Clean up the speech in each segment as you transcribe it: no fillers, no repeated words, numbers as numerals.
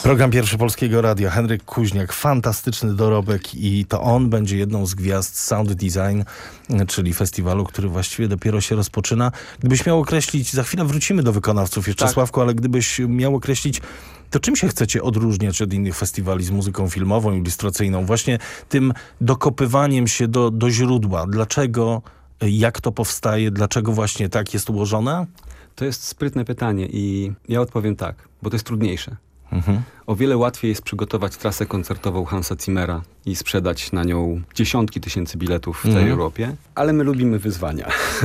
Program Pierwszy Polskiego Radia. Henryk Kuźniak, fantastyczny dorobek i to on będzie jedną z gwiazd Sound Design, czyli festiwalu, który właściwie dopiero się rozpoczyna. Gdybyś miał określić, za chwilę wrócimy do wykonawców jeszcze, tak. Sławku, ale gdybyś miał określić, to czym się chcecie odróżniać od innych festiwali z muzyką filmową, ilustracyjną? Właśnie tym dokopywaniem się do źródła. Dlaczego, jak to powstaje, dlaczego właśnie tak jest ułożone? To jest sprytne pytanie i ja odpowiem tak, bo to jest trudniejsze. O wiele łatwiej jest przygotować trasę koncertową Hansa Zimmera i sprzedać na nią dziesiątki tysięcy biletów w całej Europie, ale my lubimy wyzwania.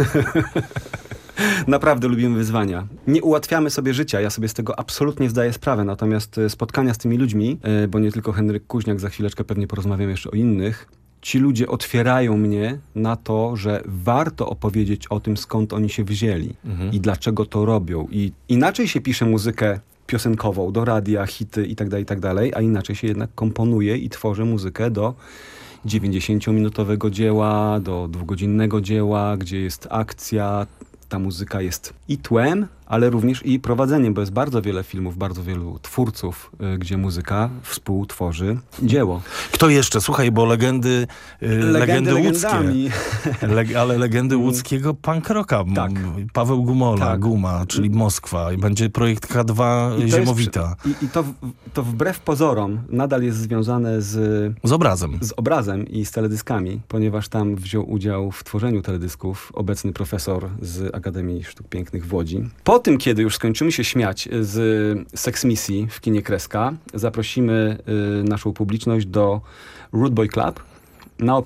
Naprawdę lubimy wyzwania. Nie ułatwiamy sobie życia, ja sobie z tego absolutnie zdaję sprawę, natomiast spotkania z tymi ludźmi, bo nie tylko Henryk Kuźniak, za chwileczkę pewnie porozmawiamy jeszcze o innych, ci ludzie otwierają mnie na to, że warto opowiedzieć o tym, skąd oni się wzięli i dlaczego to robią. I inaczej się pisze muzykę piosenkową, do radia, hity i tak dalej, a inaczej się jednak komponuje i tworzy muzykę do 90-minutowego dzieła, do 2-godzinnego dzieła, gdzie jest akcja. Ta muzyka jest i tłem, ale również i prowadzeniem, bo jest bardzo wiele filmów, bardzo wielu twórców, gdzie muzyka współtworzy dzieło. Kto jeszcze? Słuchaj, bo legendy łódzkie. Ale legendy łódzkiego punk rocka. Tak. Paweł Gumola, Tak. Guma, czyli Moskwa. I będzie projekt K2 Ziemowita. I to wbrew pozorom nadal jest związane Z obrazem. z obrazem i z teledyskami, ponieważ tam wziął udział w tworzeniu teledysków obecny profesor z Akademii Sztuk Pięknych w Łodzi. Po tym, kiedy już skończymy się śmiać z seksmisji w kinie Kreska, zaprosimy naszą publiczność do Rude Boy Club na